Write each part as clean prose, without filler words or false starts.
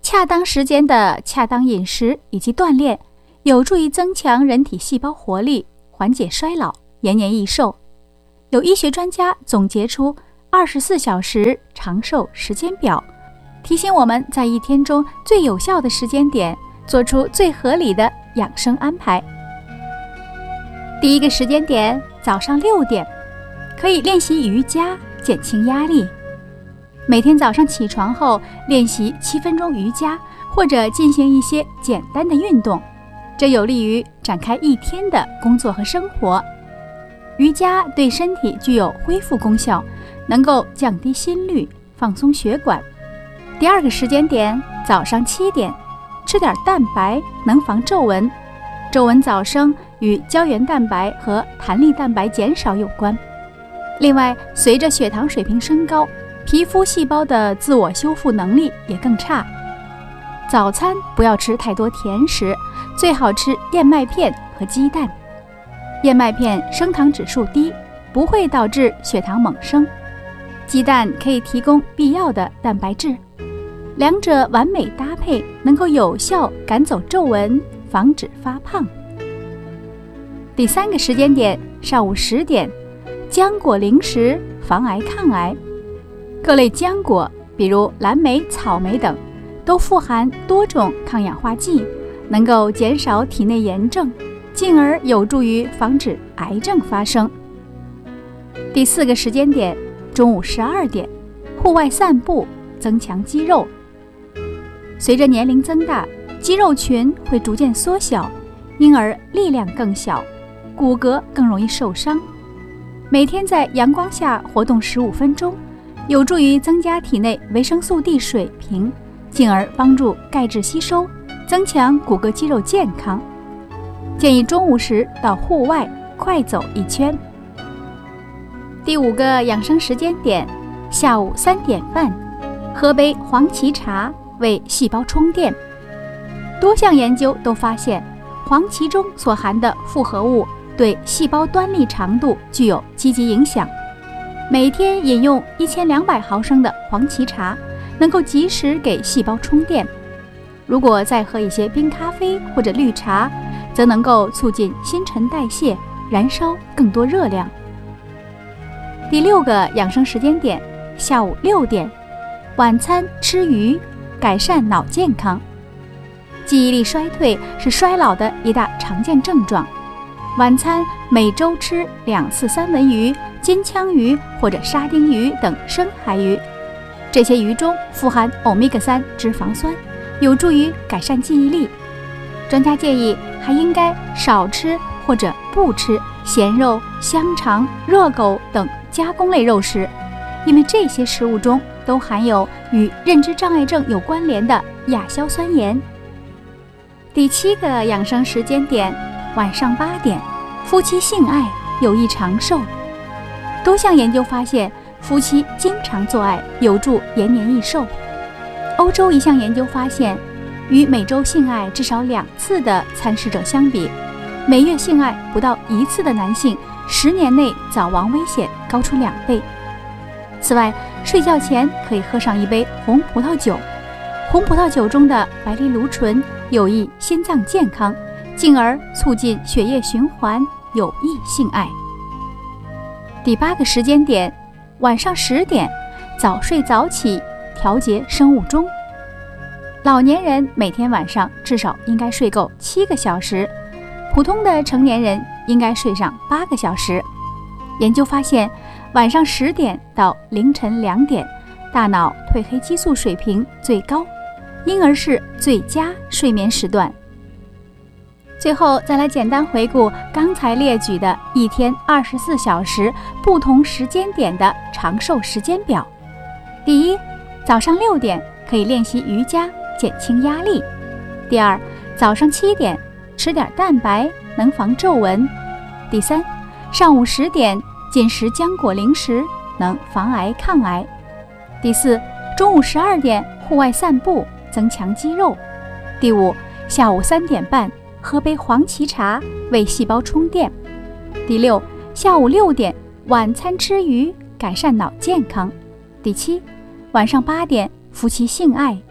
恰当时间的恰当饮食以及锻炼，有助于增强人体细胞活力，缓解衰老，延年益寿。有医学专家总结出24小时长寿时间表，提醒我们在一天中最有效的时间点做出最合理的养生安排。第一个时间点，早上6点，可以练习瑜伽，减轻压力。每天早上起床后练习7分钟瑜伽，或者进行一些简单的运动，这有利于展开一天的工作和生活。瑜伽对身体具有恢复功效，能够降低心率，放松血管。第二个时间点，早上7点，吃点蛋白，能防皱纹。皱纹早生与胶原蛋白和弹力蛋白减少有关。另外，随着血糖水平升高，皮肤细胞的自我修复能力也更差。早餐不要吃太多甜食，最好吃燕麦片和鸡蛋。燕麦片升糖指数低，不会导致血糖猛升。鸡蛋可以提供必要的蛋白质，两者完美搭配，能够有效赶走皱纹，防止发胖。第三个时间点，上午10点，浆果零食防癌抗癌。各类浆果，比如蓝莓、草莓等，都富含多种抗氧化剂，能够减少体内炎症，进而有助于防止癌症发生。第四个时间点，中午12点，户外散步，增强肌肉。随着年龄增大，肌肉群会逐渐缩小，因而力量更小，骨骼更容易受伤。每天在阳光下活动15分钟，有助于增加体内维生素 D 水平，进而帮助钙质吸收，增强骨骼肌肉健康。建议中午时到户外快走1圈。第五个养生时间点，下午3点半，喝杯黄芪茶，为细胞充电。多项研究都发现，黄芪中所含的复合物对细胞端粒长度具有积极影响。每天饮用1200毫升的黄芪茶，能够及时给细胞充电。如果再喝一些冰咖啡或者绿茶，则能够促进新陈代谢，燃烧更多热量。第六个养生时间点，下午6点，晚餐吃鱼，改善脑健康。记忆力衰退是衰老的一大常见症状。晚餐每周吃2次三文鱼、金枪鱼或者沙丁鱼等深海鱼，这些鱼中富含欧米伽3脂肪酸，有助于改善记忆力。专家建议还应该少吃或者不吃咸肉、香肠、热狗等加工类肉食，因为这些食物中都含有与认知障碍症有关联的亚硝酸盐。第7个养生时间点，晚上8点，夫妻性爱有益长寿。多项研究发现，夫妻经常做爱有助延年益寿。欧洲一项研究发现，与每周性爱至少2次的参试者相比，每月性爱不到1次的男性10年内早亡危险高出2倍。此外，睡觉前可以喝上1杯红葡萄酒，红葡萄酒中的白藜芦醇有益心脏健康，进而促进血液循环，有益性爱。第8个时间点，晚上10点，早睡早起，调节生物钟。老年人每天晚上至少应该睡够7个小时，普通的成年人应该睡上8个小时。研究发现，晚上10点到凌晨2点，大脑褪黑激素水平最高，因而是最佳睡眠时段。最后再来简单回顾刚才列举的一天24小时不同时间点的长寿时间表。第一，早上6点可以练习瑜伽，减轻压力。第二，早上7点吃点蛋白，能防皱纹。第三，上午10点进食浆果零食，能防癌抗癌。第四，中午12点户外散步，增强肌肉。第五，下午3点半喝杯黄芪茶，为细胞充电。第六，下午6点晚餐吃鱼，改善脑健康。第七，晚上8点夫妻性爱，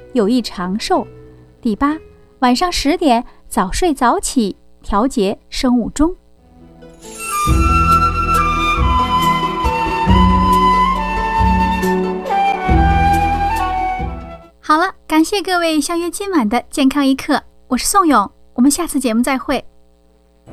有益长寿。第8，晚上10点早睡早起，调节生物钟。好了，感谢各位相约今晚的健康一刻，我是宋勇，我们下次节目再会。